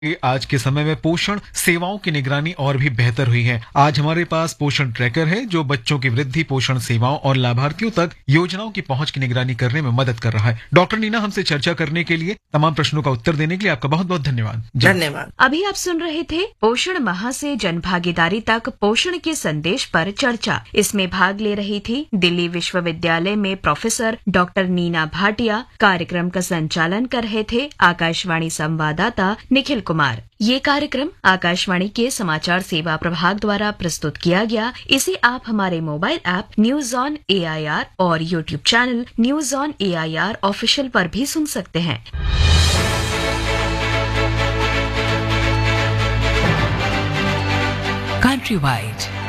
आज के समय में पोषण सेवाओं की निगरानी और भी बेहतर हुई है। आज हमारे पास पोषण ट्रैकर है जो बच्चों की वृद्धि, पोषण सेवाओं और लाभार्थियों तक योजनाओं की पहुंच की निगरानी करने में मदद कर रहा है। डॉक्टर नीना हमसे चर्चा करने के लिए, तमाम प्रश्नों का उत्तर देने के लिए आपका बहुत बहुत धन्यवाद। धन्यवाद। अभी आप सुन रहे थे पोषण माह से जन भागीदारी तक पोषण के संदेश पर चर्चा। इसमें भाग ले रही थी दिल्ली विश्वविद्यालय में प्रोफेसर डॉक्टर नीना भाटिया। कार्यक्रम का संचालन कर रहे थे आकाशवाणी संवाददाता निखिल कुमार। ये कार्यक्रम आकाशवाणी के समाचार सेवा प्रभाग द्वारा प्रस्तुत किया गया। इसे आप हमारे mobile app news on AIR और YouTube channel news on AIR official पर भी सुन सकते हैं। Countrywide